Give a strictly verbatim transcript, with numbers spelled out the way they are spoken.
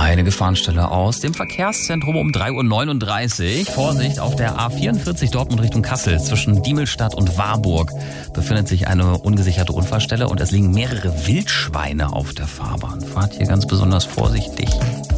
Eine Gefahrenstelle aus dem Verkehrszentrum um drei Uhr neununddreißig. Vorsicht, auf der A vierundvierzig Dortmund Richtung Kassel zwischen Diemelstadt und Warburg befindet sich eine ungesicherte Unfallstelle und es liegen mehrere Wildschweine auf der Fahrbahn. Fahrt hier ganz besonders vorsichtig.